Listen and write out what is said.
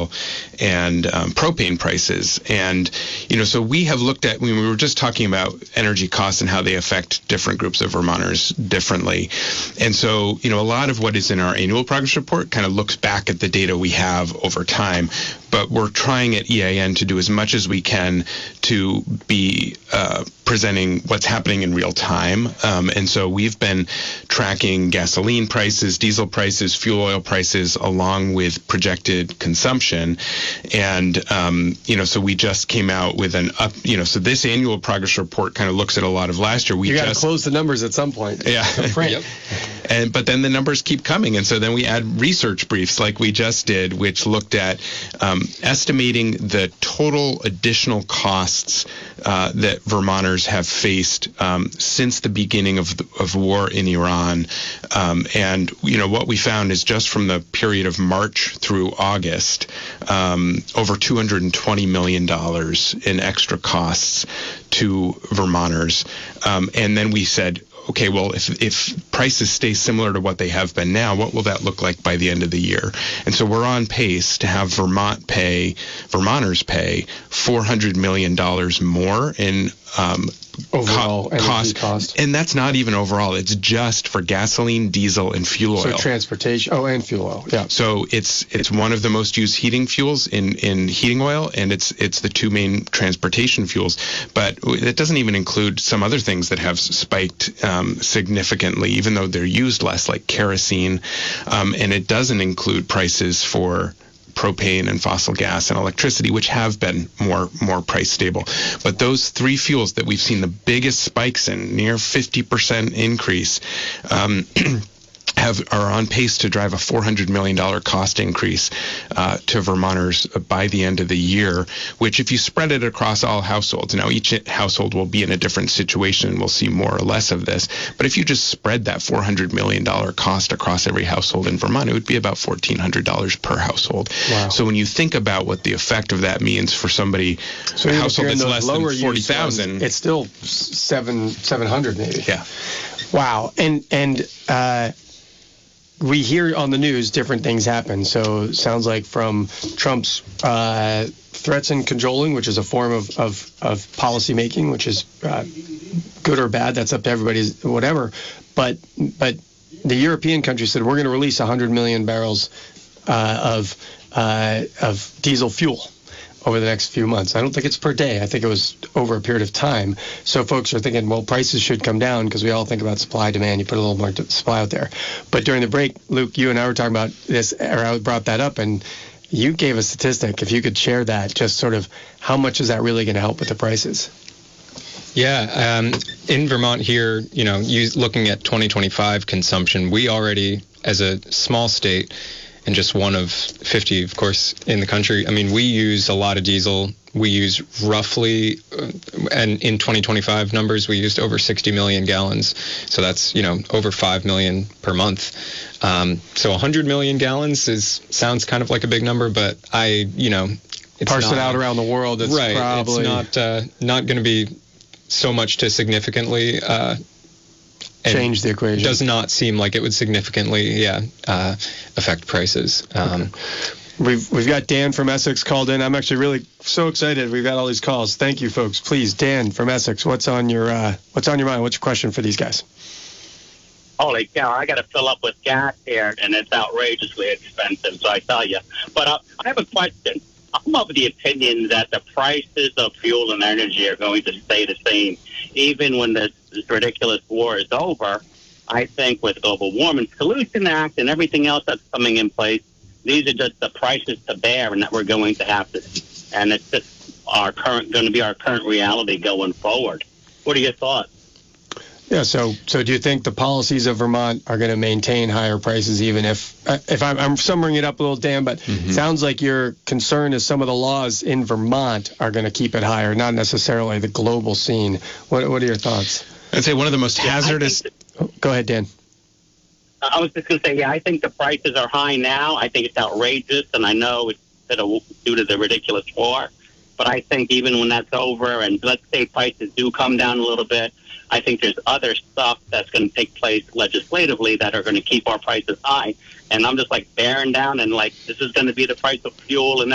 oil and propane prices. And, so we have looked at, we were just talking about energy costs and how they affect different groups of Vermonters differently. And so, a lot of what is in our annual progress report kind of looks back at the data we have over time. But we're trying at EIN to do as much as we can to be presenting what's happening in real time. And so we've been tracking gasoline prices, diesel prices, fuel oil prices, along with projected consumption. And, so we just came out with an up, so this annual progress report kind of looks at a lot of last year. You got to close the numbers at some point. Yeah. Right. Yep. But then the numbers keep coming. And so then we add research briefs like we just did, which looked at estimating the total additional costs that Vermonters have faced since the beginning of war in Iran. And, what we found is just from the period of March through August, over $220 million in extra costs to Vermonters. And then we said, okay, well, if prices stay similar to what they have been now, what will that look like by the end of the year? And so we're on pace to have Vermonters pay $400 million more in overall cost. And that's not even overall. It's just for gasoline, diesel, and fuel oil. So transportation. Oh, and fuel oil. Yeah. So it's one of the most used heating fuels in heating oil, and it's the two main transportation fuels. But it doesn't even include some other things that have spiked significantly, even though they're used less, like kerosene. And it doesn't include prices for propane and fossil gas and electricity, which have been more price stable. But those three fuels that we've seen the biggest spikes in, near 50% increase, are on pace to drive a $400 million cost increase to Vermonters by the end of the year, which if you spread it across all households, now each household will be in a different situation and we'll see more or less of this, but if you just spread that $400 million cost across every household in Vermont, it would be about $1,400 per household. Wow. So when you think about what the effect of that means for somebody, a household that's less than 40,000, it's still 700 maybe. Yeah. Wow. And we hear on the news different things happen. So it sounds like from Trump's threats and cajoling, which is a form of policy making, which is good or bad. That's up to everybody's whatever. But the European country said we're going to release 100 million barrels of diesel fuel over the next few months. I don't think it's per day. I think it was over a period of time. So folks are thinking, well, prices should come down because we all think about supply, demand. You put a little more supply out there. But during the break, Luke, you and I were talking about this, or I brought that up, and you gave a statistic. If you could share that, just sort of how much is that really going to help with the prices? Yeah. In Vermont here, looking at 2025 consumption, we already, as a small state, and just one of 50, of course, in the country. I mean, we use a lot of diesel. We use roughly, and in 2025 numbers, we used over 60 million gallons. So that's, over 5 million per month. So 100 million gallons sounds kind of like a big number, but it's parse it out around the world. It's right. Probably... It's not going to be so much to significantly change the equation. Does not seem like it would significantly, affect prices. We've got Dan from Essex called in. I'm actually really so excited. We've got all these calls. Thank you, folks. Please, Dan from Essex, what's on your mind? What's your question for these guys? Holy cow! I got to fill up with gas here, and it's outrageously expensive. So I tell you. But I have a question. I'm of the opinion that the prices of fuel and energy are going to stay the same, even when this ridiculous war is over. I think with Global Warming Solution Act and everything else that's coming in place, these are just the prices to bear, and that we're going to have to, and it's just going to be our current reality going forward. What are your thoughts? Yeah, so do you think the policies of Vermont are going to maintain higher prices, even if I'm summing it up a little, Dan, but it sounds like your concern is some of the laws in Vermont are going to keep it higher, not necessarily the global scene. What are your thoughts? I'd say one of the most hazardous... Go ahead, Dan. I was just going to say, I think the prices are high now. I think it's outrageous, and I know it's due to the ridiculous war. But I think even when that's over, and let's say prices do come down a little bit, I think there's other stuff that's going to take place legislatively that are going to keep our prices high. And I'm just bearing down and this is going to be the price of fuel and